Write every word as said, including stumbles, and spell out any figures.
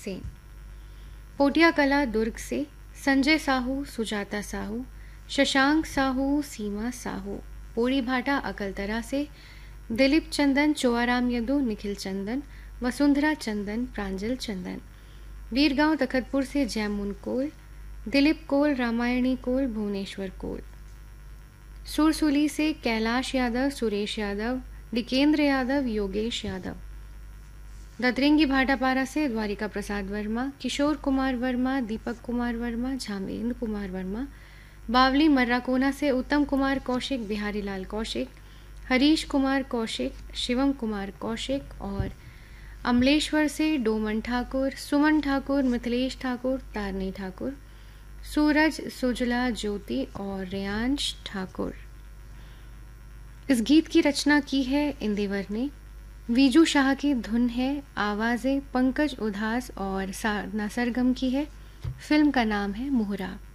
सेन। पोटिया कला दुर्ग से संजय साहू, सुजाता साहू, शशांक साहू, सीमा साहू। पोड़ी भाटा अकलतरा से दिलीप चंदन, चोआराम यदु, निखिल चंदन, वसुंधरा चंदन, प्रांजल चंदन। वीरगांव तखतपुर से जैमुन कोल, दिलीप कोल, रामायणी कोल, भुवनेश्वर कोल। सुरसुली से कैलाश यादव, सुरेश यादव, डिकेंद्र यादव, योगेश यादव। ददरिंगी भाटापारा से द्वारिका प्रसाद वर्मा, किशोर कुमार वर्मा, दीपक कुमार वर्मा, झामेंद्र कुमार वर्मा। बावली मर्राकोना से उत्तम कुमार कौशिक, बिहारी लाल कौशिक, हरीश कुमार कौशिक, शिवम कुमार कौशिक। और अमलेश्वर से डोमन ठाकुर, सुमन ठाकुर, मिथिलेश ठाकुर, तारनी ठाकुर, सूरज, सुजला, ज्योति और रेयांश ठाकुर। इस गीत की रचना की है इंदिवर ने। वीजू शाह की धुन है, आवाज़ें पंकज उधास और साधना सरगम की है। फिल्म का नाम है मुहरा।